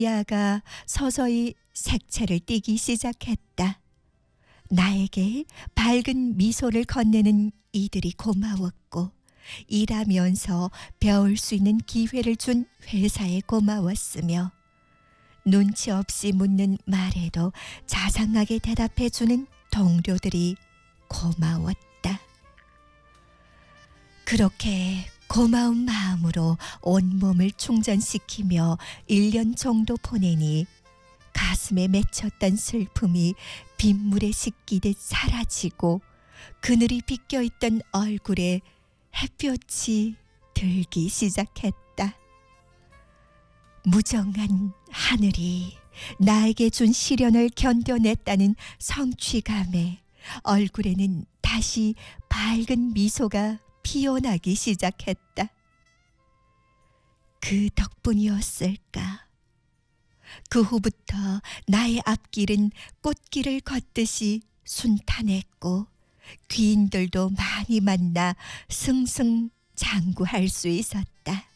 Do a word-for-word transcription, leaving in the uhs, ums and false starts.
야가 서서히 색채를 띠기 시작했다. 나에게 밝은 미소를 건네는 이들이 고마웠고, 일하면서 배울 수 있는 기회를 준 회사에 고마웠으며, 눈치 없이 묻는 말에도 자상하게 대답해주는 동료들이 고마웠다. 그렇게 고마운 마음으로 온몸을 충전시키며 일 년 정도 보내니 가슴에 맺혔던 슬픔이 빗물에 씻기듯 사라지고 그늘이 비껴있던 얼굴에 햇볕이 들기 시작했다. 무정한 하늘이 나에게 준 시련을 견뎌냈다는 성취감에 얼굴에는 다시 밝은 미소가 피어나기 시작했다. 그 덕분이었을까? 그 후부터 나의 앞길은 꽃길을 걷듯이 순탄했고, 귀인들도 많이 만나 승승장구할 수 있었다.